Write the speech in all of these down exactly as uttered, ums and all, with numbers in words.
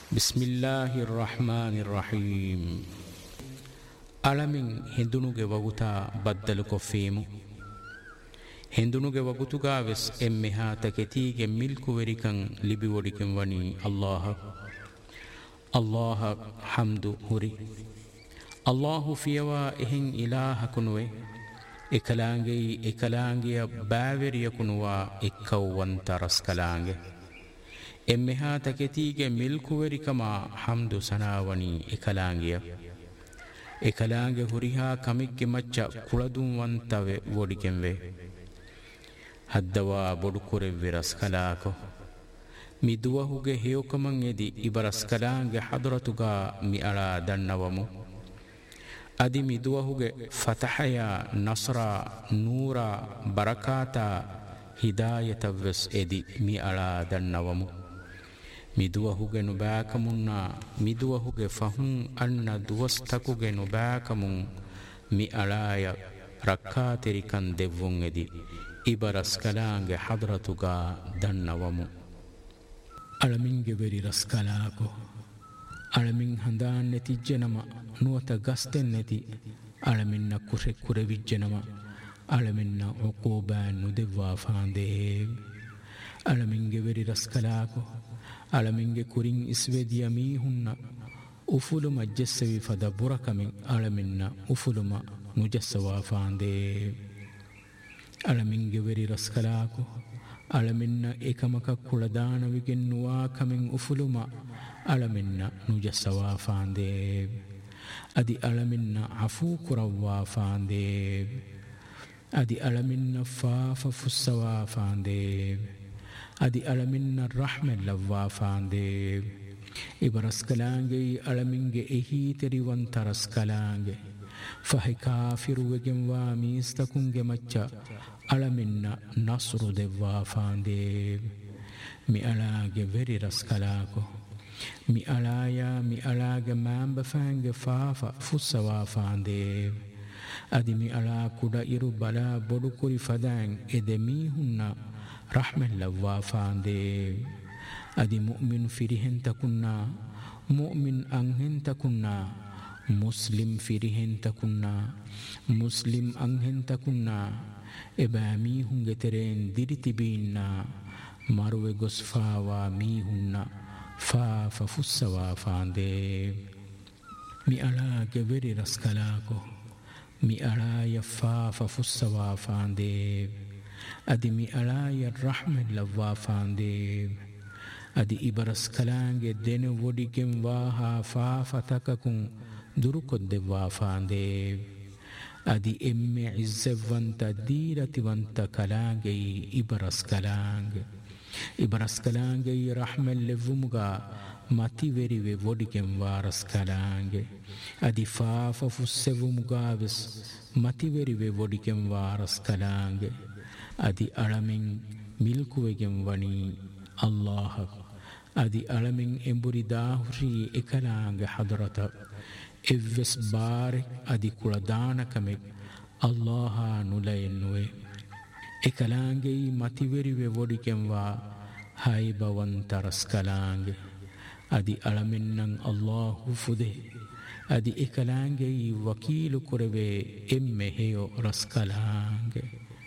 ಬಿಸ್ಮಿಲ್ಲಾಹಿ ರಹ್ಮಾನಿ ರಹೀಂ. ಅಳಮಿನ್ ಹಿಂದುನುಗೆ ವಗುತಾ ಬದ್ದಲು ಕೊಫೀಮು. ಹಿಂದುನುಗೆ ವಗುತುಗಾ ವೆಸ್ ಎಮ್ಮೆಹಾತ ಕೆತೀಗೆ ಮಿಲ್ಕುವೆರಿಕಂ ಲಿಬಿವೊಡಿಕೆಂ ವನಿ ಅಲ್ಲಾಹ. ಅಲ್ಲಾಹ ಹಮ್ದು ಹುರಿ. ಅಲ್ಲಾಹು ಫಿಯವಾ ಎಹಿಂ ಇಲಾಹಕುನುವೆ. ಎಕಲಾಂಗೆಯಿ ಎಕಲಾಂಗೆಯ ಬ್ಯಾವೆರಿಯಕುನುವಾ ಎಕ್ಕವ್ವಂತ ರಸ್ಕಲಾಂಗೆ. ಎಮ್ಮೆಹಾತ ಕೆತೀಗೆ ಮಿಲ್ಕುವೆರಿಕಮ ಹಮ್ದು ಸನಾವಣಿ ಎಕಲಾಂಗಿಯ. ಎಕಲಾಂಗೆ ಹುರಿಹಾ ಕಮಿಗ್ಗೆ ಮಚ್ಚ ಕುಳದುವಂತವೆ ಓಡಿಕೆಂವೆ. ಹದ್ದವಾ ಬೊಡುಕುರೆವ್ವೆ ರಸ್ಕಲಾಕೊ. ಮಿದುವಹುಗೆ ಹೇಯೊಕಮಂ ಎದಿ ಇಬ ರಸ್ಕಲಾಂಗೆ ಹದುರತುಗಾ ಮಿ ಅಳ ದಣ್ಣವಮು. ಅದಿ ಮಿದುವಹುಗೆ ಫತಹಯ ನಸ್ರ ನೂರ ಬರಕಾತ ಹಿದಾಯತವ್ವೆಸ್ ಎದಿ ಮಿ ಅಳ ದಣ್ಣವಮು. ಮಿದುವಹುಗೆ ನುಬಾಕಮುನ್ನ ಮಿದುವಹುಗೆ ಫಹುಂ ಅನ್ನ ದುವಸ್ತಕುಗೆ ನುಬಾಕಮುಂ ಮಿ ಅಳಾಯ ರಕ್ಕಾತೆರಿಕಂ ದೆವ್ವುಂ ಎದಿ ಇಬ ರಸ್ಕಲಾಂಗೆ ಹದ್ರತುಗಾ ದಣ್ಣವಮು. ಅಳಮಿಂಗೆ ವೆರಿ ರಸ್ಕಲಾಕೊ. ಅಳಮಿಂ ಹಂದಾನ್ ನೆತಿಜ್ಜನಮ ನುವತ ಗಸ್ತೆನ್ ನೆತಿ ಅಳಮಿನ್ನ ಕುರೆ ಕುರೆವಿಜ್ಜನಮ ಅಳಮಿನ್ನ ಒಕೂಬ್ಯಾನ್ ನುದೆವ್ವಾ ಫಾಂದೇ. ಅಳಮಿಂಗೆ ವೆರಿ ರಸ್ಕಲಾಕೊ. ಅಳಮಿಂಗೆ ಕುರಿಂ ಇಸ್ವೆದಿಯ ಮೀಹುನ್ನ ಉಫುಲುಮ ಜೆಸ್ಸವಿ ಫದ ಬುರಕಮಿಂ ಅಳಮಿನ್ನ ಉಫುಲುಮ ನುಜಸ್ಸವಾ ಫಾಂದೇ. ಅಳಮಿಂಗೆ ವೆರಿ ರಸ್ಕಲಾಕೊ. ಅಳಮಿನ್ನ ಏಕಮಕ ಕುಳದಾನವಿಗೆನ್ನುವಾ ಕಮಿಂ ಉಫುಲುಮ ಅಳಮಿನ್ನ ನುಜಸ್ಸವಾ ಫಾಂದೇ. ಅದಿ ಅಳಮಿನ್ನ ಅಫೂ ಕುರವ್ವಾ ಫಾಂದೇ. ಅದಿ ಅಳಮಿನ್ನ ಫಾಫ ಫುಸ್ಸವಾ ಫಾಂದೇ. ಅದಿ ಅಳಮಿನ್ನ ರಹ್ಮೆಲ್ಲವ್ವಾ ಫಾಂದೇ. ಇಬ ರಸ್ಕಲಾಂಗೆ ಈ ಅಳಮಿಂಗೆ ಎಹೀ ತೆರಿವಂತ ರಸ್ಕಲಾಂಗೆ ಫಹಿ ಕಾಫಿರುವೆಗೆಂವಾ ಮೀಸ್ತಕುಂಗೆ ಮಚ್ಚ ಅಳಮಿನ್ನ ನಸ್ರು ದೆವ್ವಾ ಫಾಂದೇ. ಮಿ ಅಳಾಗೆ ವೆರಿ ರಸ್ಕಲಾಕೊ. ಮಿ ಅಳಾಯ ಮಿ ಅಳಾಗೆ ಮ್ಯಾಂಬ ಫ್ಯಾಂಗೆ ಫಾಫ ಫುಸ್ಸವಾ ಫಾಂದೇ. ಅದಿ ಮಿ ಅಳಾ ಕುಡ ಇರು ಬಲ ಬೊಡುಕುರಿ ಫದಾಂಗ್ ಎದೆ ಮೀಹುನ್ನ ರಹ್ಮೆಲ್ಲವ್ವಾ ಫಾಂದೇ. ಅದಿ ಮುಅ್ಮಿನ್ ಫಿರಿಹೆಂತಕುನ್ನ ಮುಅ್ಮಿನ್ ಅಂಹೆಂತಕುನ್ನ ಮುಸ್ಲಿಂ ಫಿರಿಹೆಂತಕುನ್ನ ಮುಸ್ಲಿಂ ಅಂಹೆಂತಕುನ್ನ ಎಬಾ ಮೀಹುಂಗೆ ತೆರೆನ್ ದಿರಿತಿಬೀನ್ನ ಮರುವೆ ಗೊಸ್ಫಾವಾ ಮೀಹುನ್ನ ಫಾಫ ಫುಸ್ಸವಾ ಫಾಂದೇ. ಮಿ ಅಳಾಗೆ ವೆರಿ ರಸ್ಕಲಾಕೊ. ಮಿ ಅಳಾಯ ಫಾಫ ಫುಸ್ಸವಾ ಫಾಂದೇ. ಅದಿ ಮಿ ಅಳಾಯ ರಹ್ಮೆಲ್ಲವ್ವಾ ಫಾಂದೇ. ಅದಿ ಇಬ ರಸ್ಕಲಾಂಗೆ ದೆನೆ ಒಡಿಗೆಂ ವಾಹಾ ಫಾಫ ತಕಕುಂ ದುರುಕೊದ್ದೆವ್ವಾ ಫಾಂದೇ. ಅದಿ ಎಮ್ಮೆ ಇಜ್ಜೆವ್ವಂತ ದೀರತಿವಂತ ಕಲಾಂಗೆ ಇಬ ರಸ್ಕಲಾಂಗೆ. ಇಬ ರಸ್ಕಲಾಂಗೆ ಈ ರಹ್ಮೆಲ್ಲೆವ್ವುಮುಗ ಮತಿವೆರಿವೆ ಒಡಿಗೆಂ ವಾ ರಸ್ಕಲಾಂಗೆ. ಅದಿ ಫಾಫ ಫುಸ್ಸೆವ್ವುಮುಗಾವೆಸ್ ಮತಿವೆರಿವೆ ಒಡಿಗೆಂ ವಾ ರಸ್ಕಲಾಂಗೆ. ಅದಿ ಅಳಮಿಂ ಮಿಲ್ಕುವೆಗೆಂ ವಣಿ ಅಲ್ಲಾಹ. ಅದಿ ಅಳಮಿಂ ಎಂಬುರಿ ದಾಹುರಿ ಎಕಲಾಂಗೆ ಹದರತ ಎವ್ವೆಸ್ ಬಾರೆ ಅದಿ ಕುಳದಾನಕಮೆ ಅಲ್ಲಾಹ ನುಲ ಎನ್ನುವೆ. ಎಕಲಾಂಗೆ ಈ ಮತಿವೆರಿವೆ ಒಡಿಗೆಂ ವಾ ಹೈಬವಂತ ರಸ್ಕಲಾಂಗೆ. ಅದಿ ಅಳಮಿನ್ನಂ ಅಲ್ಲಾಹು ಫುದೆ. ಅದಿ ಎಕಲಾಂಗೆ ಈ ವಕೀಲು ಕೊರೆವೆ ಎಮ್ಮೆ ಹೇಯೋ ರಸ್ಕಲಾಂಗೆ.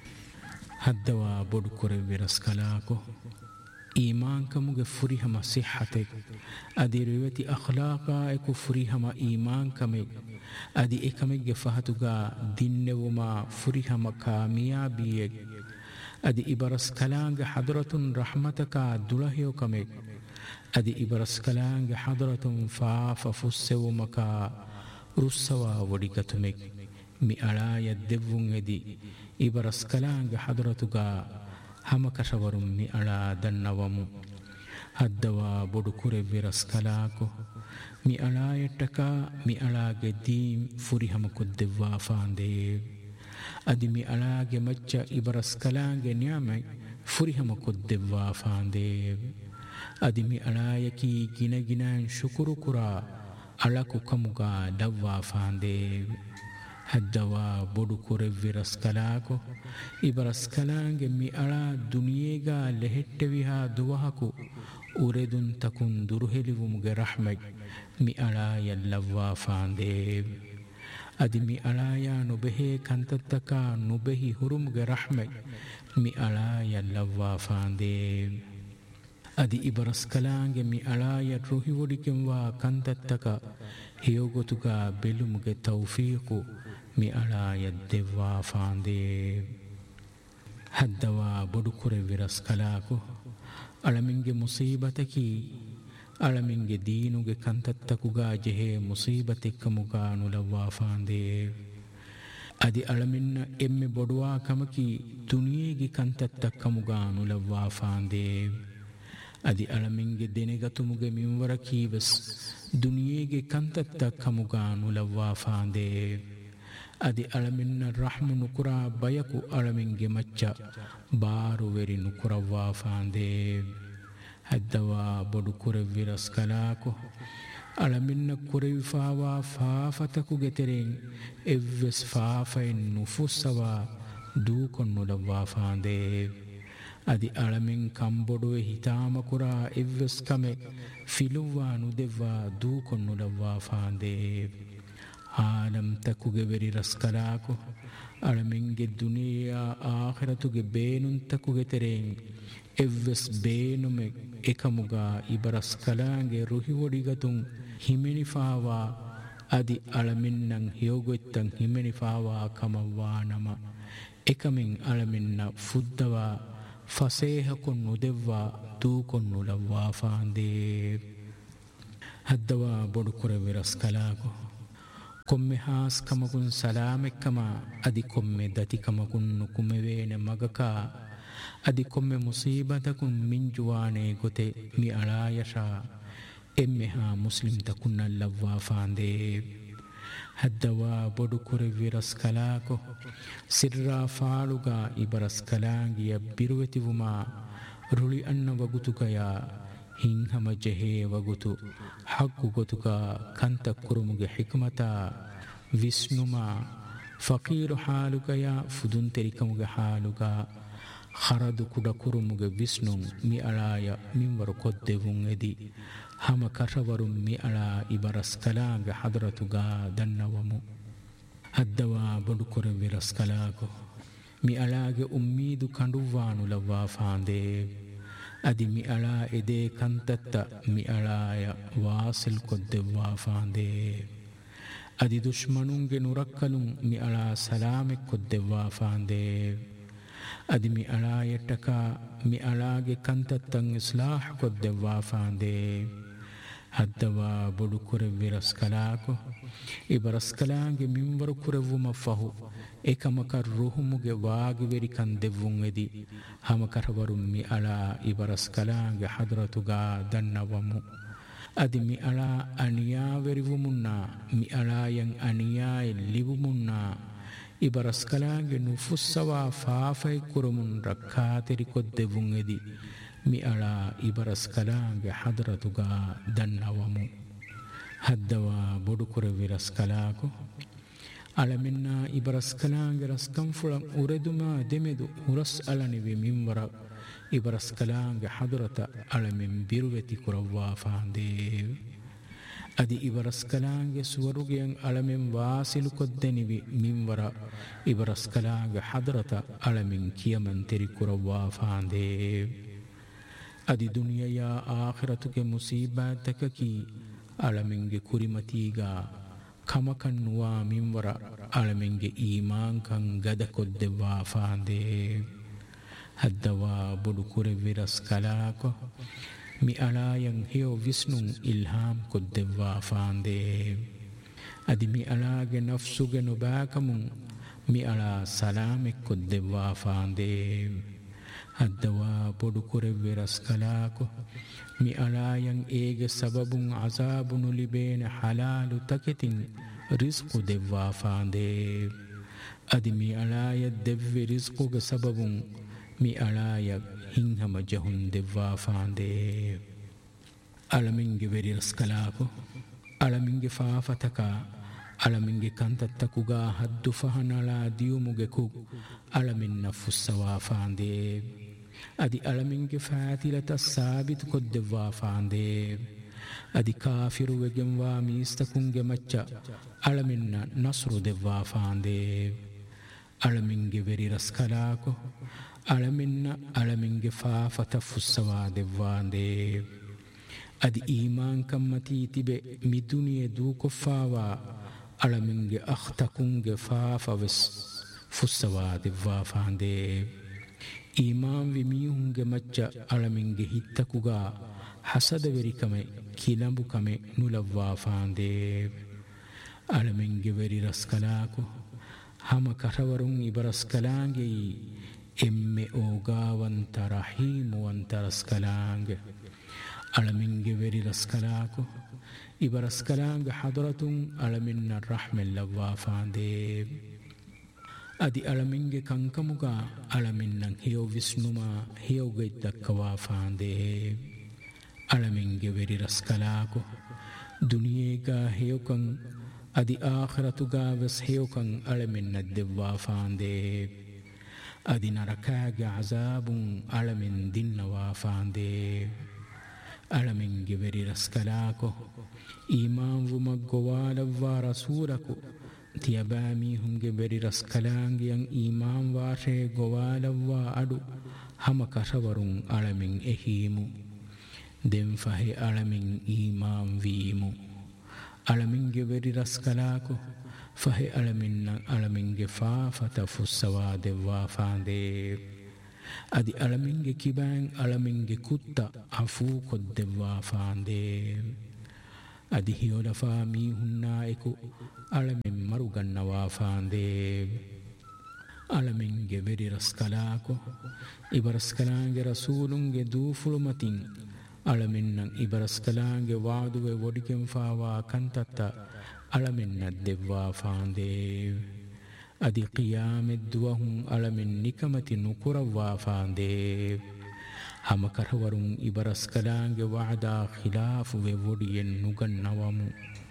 ಹದ್ದವಾ ಬೊಡುಕುರೆವ್ವೆ ರಸ್ಕಲಾಕೊ. ಈಮಾಂಕಮುಗೆ ಫುರಿಹಮ ಸಿಹತೆಗ್. ಅದಿ ರಿವತಿ ಅಖ್ಲಾಕಾಯಕು ಫುರಿಹಮ ಈಮಾಂಕಮೆಗ್. ಅದಿ ಎಕಮೆಗ್ಗೆ ಫಹತುಗಾ ದಿನ್ನೆವುಮ ಫುರಿಹಮ ಕಾಮಿಯಾಬಿಯೆಗ್. ಅದಿ ಇಬರಸ್ಕಲಾಂಗೆ ಹದರತುನ್ ರಹಮತಕಾ ದುಳಹೆಯೊಕಮೆಗ್. ಅದಿ ಇಬರಸ್ಕಲಾಂಗೆ ಹದರತುನ್ ಫಾಫ ಫುಸ್ಸೆವುಮಕಾ ರುಸ್ಸವಾ ಒಡಿಗತುಮೆಗ್. ಮಿ ಅಳಾಯ ದೆವ್ವುಂ ಎದಿ ಇಬರಸ್ಕಲಾಂಗೆ ಹದರತುಗಾ ಹಮಕಶವರುಂ ಮಿ ಅಳಾ ದಣ್ಣವಮು. ಹದ್ದವಾ ಬೊಡುಕುರೆವ್ವೆ ರಸ್ಕಲಾಕೊ. ಮಿ ಅಳಾಯಟ್ಟಕ ಮಿ ಅಳಾಗೆ ದೀಂ ಫುರಿಹಮ ಕೊದ್ದೆವ್ವಾ ಫಾಂದೇ. ಅದಿ ಮಿ ಅಳಾಗೆ ಮಚ್ಚ ಇಬರಸ್ಕಲಾಂಗೆ ನ್ಯಾಮೆ ಫುರಿಹಮ ಕೊದ್ದೆವ್ವಾ ಫಾಂದೇ. ಅದಿ ಮಿ ಅಳಾಯಕಿ ಗಿನಗಿನಾನ್ ಶುಕುರು ಕುರಾ ಅಳಕು ಕಮುಗಾ ಡವ್ವಾ ಫಾಂದೇ. ಹದ್ದವಾ ಬೊಡು ಕುರೆವ್ವಿ ರಸ್ಕಲಾಕೊ ಇಬ ರಸ್ಕಲಾಂಗೆ ಮಿ ಅಳ ದುನಿಯೇಗ ಲೆಹೆಟ್ಟೆವಿಹಾ ದುವಹಕು ಉರೆದುನ್ ತಕುನ್ ದುರುಹೆಲಿವುಮುಗೆ ರಹ್ಮೆಗ್ ಮಿ ಅಳ ಯಲ್ಲವ್ವಾ ಫಾಂದೇವ್ ಅದಿ ಮಿ ಅಳಾಯ ನುಬೆಹೇ ಕಂತತ್ತಕ ನುಬೆಹಿ ಹುರುಮುಗೆ ರಹ್ಮೆಗ್ ಮಿ ಅಳ ಯಲ್ಲವ್ವಾ ಫಾಂದೇವ್ ಅದಿ ಇಬ ರಸ್ಕಲಾಂಗೆ ಮಿ ಅಳಾಯ ರುಹಿವೊಡಿಕೆಂವಾ ಕಂತತ್ತಕ ಹಿಯೋಗೊತುಗ ಬೆಲುಮುಗೆ ತೌಫೀಕು ಮಿ ಅಳಾಯ ದೆವ್ವಾ ಫಾಂದೇವ್ ಹದ್ದವಾ ಬೊಡು ಕುರೆವ್ವಿ ರಸ್ಕಲಾಕು ಅಳಮಿಂಗೆ ಮುಸೀಬತಕಿ ಅಳಮಿಂಗೆ ದೀನುಗೆ ಕಂತತ್ತಕುಗ ಜೆಹೆ ಮುಸೀಬತಿಕ್ಕಮುಗ ನುಲವ್ವಾ ಫಾಂದೇವ್ ಅದಿ ಅಳಮಿನ್ನ ಎಮ್ಮೆ ಬೊಡುವಾ ಕಮಕಿ ದುನಿಯೇಗಿ ಕಂತತ್ತಕ್ಕಮುಗ ನುಲವ್ವಾ ಫಾಂದೇವ್ ಅದಿ ಅಳಮಿಂಗೆ ದೆನೆಗತುಮುಗೆ ಮಿಂವರಕೀವೆಸ್ ದುನಿಯೇಗೆ ಕಂತತ್ತಕ್ಕಮುಗ ನುಲವ್ವಾ ಫಾಂದೇವ್ ಅದಿ ಅಳಮಿನ್ನ ರಹ್ಮು ನುಕುರ ಬಯಕು ಅಳಮಿಂಗೆ ಮಚ್ಚ ಬಾರುವೆರಿ ನುಕುರವ್ವಾ ಫಾಂದೇವ್ ಹದ್ದವಾ ಬೊಡು ಕುರೆವ್ವಿ ರಸ್ಕಲಾಕು ಅಳಮಿನ್ನ ಕುರೆವಿಫಾವಾ ಫಾಫತಕುಗೆ ತೆರೆಂ ಎವ್ವೆಸ್ ಫಾಫೈನ್ ನುಫುಸ್ಸವಾ ದೂಕೊನ್ನುಲವ್ವಾ ಫಾಂದೇವ್ ಅದಿ ಅಳಮಿನ್ ಕಂಬೊಡುವೆ ಹಿತಾಮಕುರ ಎವ್ವೆಸ್ ಕಮೆ ಫಿಲುವ್ವಾ ನುದೆವ್ವಾ ದೂಕೊನ್ನುಲವ್ವಾ ಫಾಂದೇವ್ ಆಲಂ ತಕುಗೆ ವೆರಿ ರಸ್ಕಲಾಕು ಅಳಮಿಂಗೆ ದುನಿಯಾ ಆಖಿರತುಗೆ ಬೇನುನ್ ತಕುಗೆ ತೆರೆಂ ಎವ್ವೆಸ್ ಬೇನುಮೆ ಎಕಮುಗ ಇಬ ರಸ್ಕಲಾಂಗೆ ರುಹಿವೊಡಿಗತುಂ ಹಿಮೆನಿಫಾವಾ ಅದಿ ಅಳಮಿನ್ನಂ ಹಿಯೋಗೊಯ್ತಂ ಹಿಮೆನಿಫಾವಾ ಕಮವ್ವಾ ನಮ ಎಕಮಿನ್ ಅಳಮಿನ್ನ ಫುದ್ದವಾ ಫಸೇಹಕೊನ್ ನುದೆವ್ವಾ ತೂಕೊನ್ನುಲವ್ವಾ ಫಾಂದೇವ್ ಹದ್ದವಾ ಬೊಡು ಕುರೆವ್ವಿ ರಸ್ಕಲಾಕು ಕೊಮ್ಮೆ ಹಾಸ್ ಕಮಗುನ್ ಸಲಾಮೆಕ್ಕಮ ಅದಿ ಕೊಮ್ಮೆ ದತಿ ಕಮಗುನ್ ನುಕುಮೆವೇನೆ ಮಗಕ ಅದಿ ಕೊಮ್ಮೆ ಮುಸೀಬತಕುನ್ ಮಿಂಜುವಾನೆ ಗೊತೆ ಮಿ ಅಳಾಯಶ ಎಮ್ಮೆ ಹಾ ಮುಸ್ಲಿಂ ತಕುನ್ನಲ್ಲವ್ವಾ ಫಾಂದೇವ್ ಹದ್ದವಾ ಬೊಡು ಕುರೆವ್ವಿ ರಸ್ಕಲಾಕು ಸಿರ್ರಾ ಫಾಳುಗ ಇಬ ರಸ್ಕಲಾಂಗಿಯ ಬಿರುವೆತಿವುಮ ರುಳಿ ಅನ್ನ ವಗುತುಕಯ ಹಿಂಹಮ ಜೆಹೇ ವಗುತು ಹಕ್ಕು ಗೊತುಕ ಕಂತ ಕುರುಮುಗೆ ಹಿಕ್ಮತ ವಿಷ್ಣುಮ ಫಕೀರು ಹಾಲುಕಯ ಫುದುನ್ ತೆರಿಕಮುಗೆ ಹಾಲುಗ ಖರದು ಕುಡ ಕುರುಮುಗೆ ವಿಷ್ಣು ಮಿ ಅಳಾಯ ಮಿಂವರು ಕೊದ್ದೆವುಂ ಎದಿ ಹಮ ಕರವರು ಮಿ ಅಳ ಇಬ ರಸ್ಕಲಾಂಗೆ ಹದರತುಗ ದನ್ನವಮು ಹದ್ದವಾ ಬೊಡು ಕುರೆವ್ವಿ ರಸ್ಕಲಾಕು ಮಿ ಅಳಾಗೆ ಉಮ್ಮೀದು ಕಂಡುವ್ವಾನುಲವ್ವಾ ಫಾಂದೇವ್ ಅದಿ ಮಿ ಅಳ ಎದೆ ಕಂತತ್ತ ಮಿ ಅಳಾಯ ವಾಸಿಲ್ ಕೊದ್ದೆವ್ವಾ ಫಾಂದೇವ್ ಅದಿ ದುಶ್ಮನುಂಗೆ ನುರಕ್ಕಲು ಮಿ ಅಳ ಸಲಾಮೆ ಕೊದ್ದೆವ್ವಾ ಫಾಂದೇವ್ ಅದಿ ಮಿ ಅಳಾಯಟ್ಟಕ ಮಿ ಅಳಾಗೆ ಕಂತತ್ತಂ ಇಸ್ಲಾಹ್ ಕೊದ್ದೆವ್ವಾ ಫಾಂದೇವ್ ಹದ್ದವಾ ಬೊಡು ಕುರೆವ್ವಿ ರಸ್ಕಲಾಕು ಇಬ ರಸ್ಕಲಾಂಗೆ ಮಿಂವರು ಕುರೆವ್ವುಮ ಫಹು ಏಕಮಕ ರುಹುಮುಗೆ ವಾಗುವೆರಿ ಕಂದೆವ್ವುಂ ಎದಿ ಹಮಕರವರು ಮಿ ಅಳ ಇಬ ರಸ್ಕಲಾಂಗೆ ಹದ್ರತುಗ ದನ್ನವಮು ಅದಿ ಮಿ ಅಳ ಅಣಿಯಾವೆರಿವು ಮುನ್ನ ಮಿ ಅಳಾಯಂ ಅಣಿಯಾಯ ಲಿವು ಮುನ್ನ ಇಬ ರಸ್ಕಲಾಂಗೆ ನುಫುಸ್ಸವಾ ಫಾಫೈ ಕುರುಮುನ್ ರಕ್ಕಾತೆರಿ ಕೊದ್ದೆವ್ವುಂ ಎದಿ ಮಿ ಅಳ ಇಬ ರಸ್ಕಲಾಂಗೆ ಹದ್ರತುಗ ದನ್ನವಮು ಹದ್ದವಾ ಬೊಡು ಕುರೆವ್ವಿ ರಸ್ಕಲಾಕು ಅಳಮಿನ್ನ ಇಬ ರಸ್ಕಲಾಂಗೆ ರಸ್ಕಂಫುಳಂ ಉರೆದುಮ ದೆಮೆದು ಹುರಸ್ ಅಳನಿವಿ ಮಿಂವರ ಇಬ ರಸ್ಕಲಾಂಗೆ ಹದ್ರತ ಅಳಮಿನ್ ಬಿರುವೆತಿ ಕುರವ್ವಾ ಫಾಂದೇವ್ ಅದಿ ಇಬ ರಸ್ಕಲಾಂಗೆ ಸುವರುಗೆಯಂ ಅಳಮಿನ್ ವಾಸಿಲು ಕೊದ್ದೆನಿವಿ ಮಿಂವರ ಇಬ ರಸ್ಕಲಾಂಗೆ ಹದ್ರತ ಅಳಮಿನ್ ಕಿಯಮನ್ ತೆರಿ ಕುರವ್ವಾ ಫಾಂದೇವ್ ಅದಿ ದುನಿಯಯ ಆಖಿರತುಗೆ ಮುಸೀಬಾತಕಕಿ ಅಳಮಿಂಗೆ ಕುರಿಮತೀಗ ಕಮಕನ್ನುವಾ ಮಿಂವರ ಅಳಮಿಂಗೆ ಈಮಾಂಕಂ ಗದ ಕೊದ್ದೆವ್ವಾ ಫಾಂದೇವ್ ಹದ್ದವಾ ಬೊಡು ಕುರೆವ್ವಿ ರಸ್ಕಲಾಕು ಮಿ ಅಳಾಯಂ ಹಿಯೋ ವಿಷ್ಣುಂ ಇಲ್ಹಾಂ ಕೊದ್ದೆವ್ವಾ ಫಾಂದೇವ್ ಅದಿ ಮಿ ಅಳಾಗೆ ನಫ್ಸುಗೆ ನುಬಾಕಮುಂ ಮಿ ಅಳ ಸಲಾಮೆ ಕೊದ್ದೆವ್ವಾ ಫಾಂದೇವ್ ಹದ್ದವಾ ಬೊಡು ಕುರೆವ್ವಿ ರಸ್ಕಲಾಕು ಮಿ ಅಳಾಯಂ ಏಗೆ ಸಬಬುಂ ಅಜಾಬು ನುಲಿಬೇನೆ ಹಲಾಲು ತಕೆತಿಂ ರಿಸ್ಕು ದೆವ್ವಾ ಫಾಂದೇವ್ ಅದಿ ಮಿ ಅಳಾಯ ದೆವ್ವಿ ರಿಸ್ಕುಗೆ ಸಬಬುಂ ಮಿ ಅಳಾಯ ಹಿಂಹಮ ಜಹುನ್ ದೆವ್ವಾ ಫಾಂದೇವ್ ಅಳಮಿಂಗೆ ವೆರಿ ರಸ್ಕಲಾಕು ಅಳಮಿಂಗೆ ಫಾಫತಕ ಅಳಮಿಂಗೆ ಕಂತತ್ತಕುಗ ಹದ್ದು ಫಹನಳ ದಿಯುಮುಗೆ ಕು ಅಳಮಿನ್ನ ಫುಸ್ಸವಾ ಫಾಂದೆ ಅದಿ ಅಳಮಿಂಗೆ ಫಾತಿಲತ ಸಾಬಿತ್ ಕೊದ್ದೆವ್ವಾ ಫಾಂದೆ ಅದಿ ಕಾಫಿರುವೆಗೆಂವಾ ಮೀಸ್ತಕುಂಗೆ ಮಚ್ಚ ಅಳಮಿನ್ನ ನಸ್ರು ದೆವ್ವಾ ಫಾಂದೆ ಅಳಮಿಂಗೆ ವೆರಿ ರಸ್ಕಲಾಕೊ ಅಳಮಿನ್ನ ಅಳಮಿಂಗೆ ಫಾಫತ ಫುಸ್ಸವಾ ದೆವ್ವಾಂದೆ ಅದಿ ಈಮಾನ್ ಕಮ್ಮತಿ ತಿಬೆ ಮಿದುನಿಯ ದೂಕೊಫಾವಾ ಅಳಮಿಂಗೆ ಅಖ್ತಕುಂಗೆ ಫಾಫವೆಸ್ ಫುಸ್ಸವಾ ದೆವ್ವಾ ಫಾಂದೆ ಈಮಾನ್ ವಿಮೀಹುಂಗೆ ಮಚ್ಚ ಅಳಮಿಂಗೆ ಹಿತ್ತಕುಗ ಹಸದವೆರಿಕಮೆ ಕಿಲಂಬುಕಮೆ ನುಲವ್ವಾ ಫಾಂದೆ ಅಳಮಿಂಗೆ ವೆರಿ ರಸ್ಕಲಾಕೊ ಹಮ ಕರವರುಂ ಇಬರಸ್ಕಲಾಂಗೆ ಎಮ್ಮೆ ಓಗಾವಂತ ರಹೀಮುವಂತ ರಸ್ಕಲಾಂಗೆ ಅಳಮಿಂಗೆ ವೆರಿ ರಸ್ಕಲಾಕೊ ಇಬರಸ್ಕಲಾಂಗೆ ಹದರತುಂ ಅಳಮಿನ್ನ ರಹ್ಮೆಲ್ಲವ್ವಾ ಫಾಂದೆ ಅದಿ ಅಳಮಿಂಗೆ ಕಂಕಮುಗ ಅಳಮಿನ್ನಂ ಹಿಯೋ ವಿಷ್ಣುಮ ಹಿಯೋಗೈದ್ದಕ್ಕವಾ ಫಾಂದೆ ಅಳಮಿಂಗೆ ವೆರಿ ರಸ್ಕಲಾಕೊ ದುನಿಯೇಗ ಹಿಯೋಕಂ ಅದಿ ಆಖರತುಗಾ ವೆಸ್ ಹಿಯೋಕಂ ಅಳಮಿನ್ನದ್ದೆವ್ವಾ ಫಾಂದೆ ಅದಿ ನರಕಾಗೆ ಅಜಾಬುಂ ಅಳಮಿನ್ ದಿನ್ನವಾ ಫಾಂದೆ ಅಳಮಿಂಗೆ ವೆರಿ ರಸ್ಕಲಾಕೊ ಈಮಾನ್ ವುಮಗ್ಗೊವಾಲವ್ವಾ ರಸೂಲಕು ತಿಯಬಾಮಿ ಹುಂಗೆ ವೆರಿ ರಸ್ಕಲಾಂಗಿಯಂ ಈಮಾನ್ ವಾಷೆ ಗೊವಾಲವ್ವಾ ಅಡು ಹಮ ಕಸವರುಂ ಅಳಮಿನ್ ಎಹೀಮು ದೆಂ ಫಹೆ ಅಳಮಿನ್ ಈಮಾನ್ ವೀಮು ಅಳಮಿಂಗೆ ವೆರಿ ರಸ್ಕಲಾಕೊ ಫಹೆ ಅಳಮಿನ್ನ ಅಳಮಿಂಗೆ ಫಾಫತ ಫುಸ್ಸವಾ ದೆವ್ವಾ ಫಾಂದೆ ಅದಿ ಅಳಮಿಂಗೆ ಕಿಬ್ಯಾಂಗ್ ಅಳಮಿಂಗೆ ಕುತ್ತ ಅಫೂ ಕೊದ್ದೆವ್ವಾ ಫಾಂದೆ ಅದಿ ಹಿಯೋಲಫಾ ಮೀ ಹುನ್ನಾಯಕು ಅಳಮಿನ್ ಮರುಗನ್ನವಾ ಫಾಂದೆ ಅಳಮಿಂಗೆ ವೆರಿ ರಸ್ಕಲಾಕೊ ಇಬರಸ್ಕಲಾಂಗೆ ರಸೂಲುಂಗೆ ದೂಫುಳುಮತಿನ್ ಅಳಮಿನ್ನಂ ಇಬರಸ್ಕಲಾಂಗೆ ವಾದುವೆ ಒಡಿಕೆಂ ಫಾವಾ ಕಂತತ್ತ ಅಳಮಿನ್ನದ್ದೆವ್ವಾ ಫಾಂದೆ ಅದಿ ಕಿಯಾಮೆದ್ದುವಹುಂ ಅಳಮಿನ್ ನಿಕಮತಿ ನುಕುರವ್ವಾ ಫಾಂದೆ ಹಮ ಕರವರುಂ ಇಬರಸ್ಕಲಾಂಗೆ ವಾದಾ ಖಿಲಾಫುವೆ ಒಡಿಯನ್ ನುಗನ್ನವಮು